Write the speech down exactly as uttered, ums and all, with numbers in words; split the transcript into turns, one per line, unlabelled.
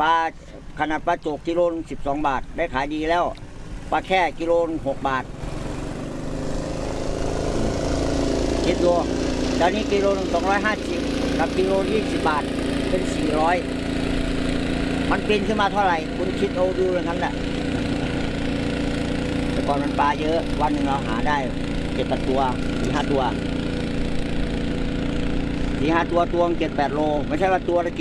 ปลาขนาดปลาโจกกิโลนึงสิบสองบาทได้ขายดีแล้วปลาแค่กิโลนึงหกบาทคิดดูตอนนี้กิโลนึงสองร้อยห้าสิบกับกิโลยี่สิบบาทเป็นสี่ร้อยมันเป็นขึ้นมาเท่าไหร่คุณคิดเอาดูเลยครับแหละแต่ก่อนมันปลาเยอะวันหนึ่งเราหาได้เจ็ดแปดตัวสี่ห้าตัวสี่ห้าตัวตัวเจ็ดแปดโลไม่ใช่ว่าตัวละ